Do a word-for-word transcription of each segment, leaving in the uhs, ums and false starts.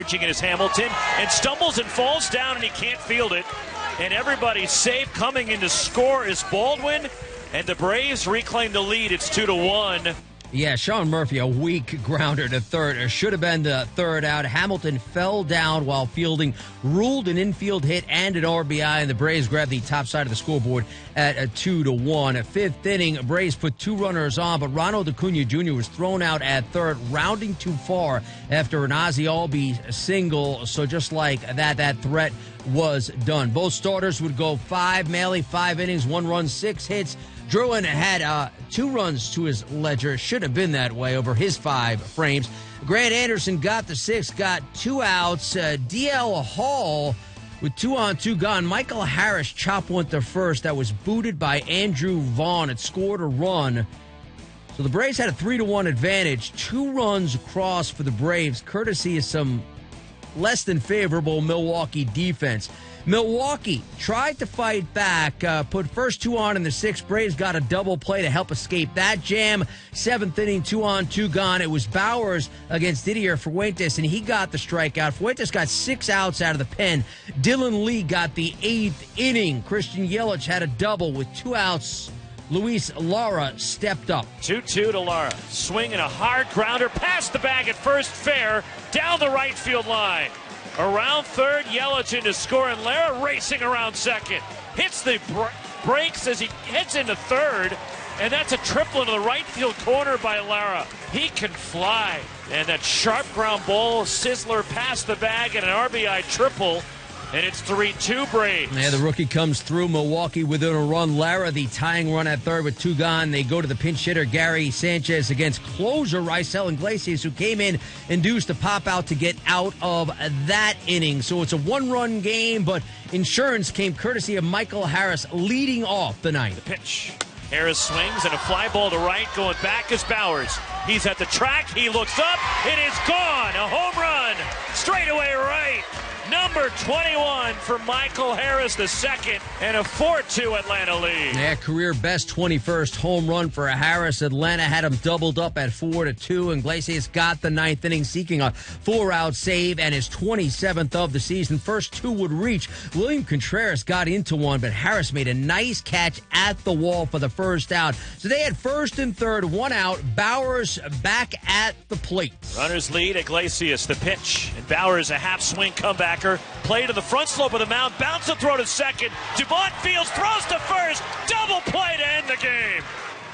Reaching it is Hamilton and stumbles and falls down and he can't field it. And everybody's safe. Coming in to score is Baldwin. And the Braves reclaim the lead. It's two to one. Yeah, Sean Murphy, a weak grounder to third. It should have been the third out. Hamilton fell down while fielding, ruled an infield hit and an R B I, and the Braves grabbed the top side of the scoreboard at a two to one. A fifth inning, Braves put two runners on, but Ronald Acuna Junior was thrown out at third, rounding too far after an Ozzie Albies single. So just like that, that threat was done. Both starters would go five, Maley, five innings, one run, six hits. Druin had uh, two runs to his ledger. Should have been that way over his five frames. Grant Anderson got the six, got two outs. Uh, D L Hall with two on, two gone. Michael Harris chopped one to first. That was booted by Andrew Vaughn. It scored a run. So the Braves had a three to one advantage. Two runs across for the Braves, courtesy of some less than favorable Milwaukee defense. Milwaukee tried to fight back, uh, put first two on in the sixth. Braves got a double play to help escape that jam. Seventh inning, two on, two gone. It was Bowers against Didier Fuentes, and he got the strikeout. Fuentes got six outs out of the pen. Dylan Lee got the eighth inning. Christian Yelich had a double with two outs. Luis Lara stepped up. two two to Lara. Swing and a hard grounder past the bag at first, fair, down the right field line. Around third, Yelich in to score, and Lara racing around second. Hits the br- brakes as he heads into third, and that's a triple into the right field corner by Lara. He can fly. And that sharp ground ball, sizzler past the bag, and an R B I triple. And it's three two Braves. Yeah, the rookie comes through. Milwaukee within a run. Lara, the tying run at third with two gone. They go to the pinch hitter, Gary Sanchez, against closer Raisel Iglesias, who came in induced a pop out to get out of that inning. So it's a one-run game, but insurance came courtesy of Michael Harris leading off the ninth. The pitch. Harris swings and a fly ball to right. Going back is Bowers. He's at the track. He looks up. It is gone. A home run. Straightaway right. Number twenty-one for Michael Harris, the second, and a four two Atlanta lead. Yeah, career best twenty-first home run for Harris. Atlanta had him doubled up at four to two. Iglesias got the ninth inning, seeking a four-out save and his twenty-seventh of the season. First two would reach. William Contreras got into one, but Harris made a nice catch at the wall for the first out. So they had first and third, one out. Bowers back at the plate. Runners lead. Iglesias the pitch, and Bowers a half swing comeback. Play to the front slope of the mound, bounce a throw to second. Dubon fields, throws to first, double play to end the game.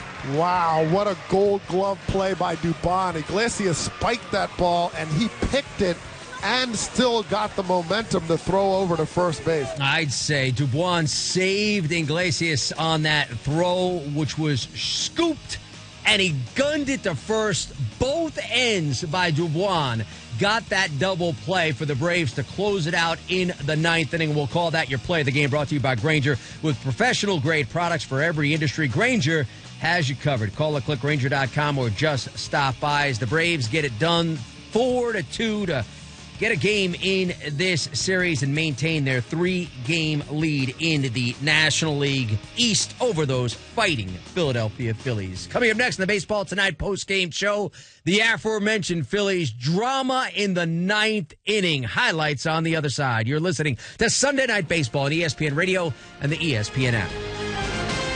Wow, what a gold glove play by Dubon. Iglesias spiked that ball, and he picked it and still got the momentum to throw over to first base. I'd say Dubon saved Iglesias on that throw, which was scooped, and he gunned it to first. Both ends by Dubon got that double play for the Braves to close it out in the ninth inning. We'll call that your play of the game, brought to you by Grainger. With professional-grade products for every industry, Grainger has you covered. Call or click Grainger dot com or just stop by as the Braves get it done four to two to get a game in this series and maintain their three-game lead in the National League East over those fighting Philadelphia Phillies. Coming up next in the Baseball Tonight post-game show, the aforementioned Phillies drama in the ninth inning. Highlights on the other side. You're listening to Sunday Night Baseball on E S P N Radio and the E S P N app.